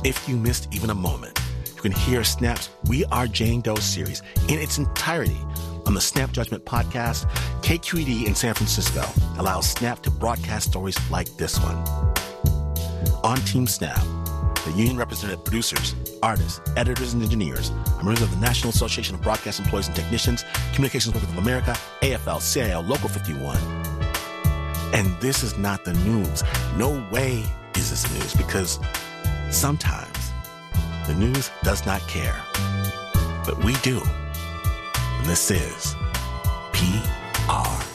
If you missed even a moment, you can hear Snap's We Are Jane Doe series in its entirety on the Snap Judgment podcast. KQED in San Francisco allows Snap to broadcast stories like this one. On Team Snap, the union-represented producers, artists, editors, and engineers are members of the National Association of Broadcast Employees and Technicians, Communications Workers of America, AFL-CIO, Local 51. And this is not the news. No way is this the news, because sometimes the news does not care. But we do. And this is PR.